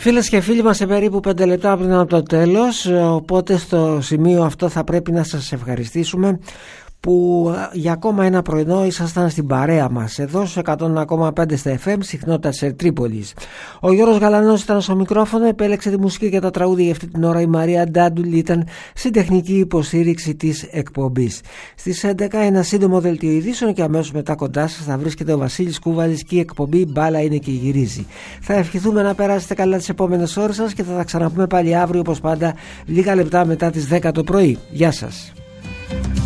Φίλες και φίλοι μας, σε περίπου 5 λεπτά πριν από το τέλος, οπότε στο σημείο αυτό θα πρέπει να σας ευχαριστήσουμε που για ακόμα ένα πρωινό ήσασταν στην παρέα μας εδώ στο 101,5 στα FM, συχνότητα της Τρίπολης. Ο Γιώργος Γαλανός ήταν στο μικρόφωνο, επέλεξε τη μουσική και τα τραγούδια για αυτή την ώρα. Η Μαρία Ντάντουλ ήταν στην τεχνική υποστήριξη της εκπομπής. Στις 11 ένα σύντομο δελτίο ειδήσεων και αμέσως μετά κοντά σας θα βρίσκεται ο Βασίλης Κούβαλης και η εκπομπή Μπάλα είναι και γυρίζει. Θα ευχηθούμε να περάσετε καλά τις επόμενες ώρες σας και θα τα ξαναπούμε πάλι αύριο όπως πάντα λίγα λεπτά μετά τις 10 το πρωί. Γεια σας.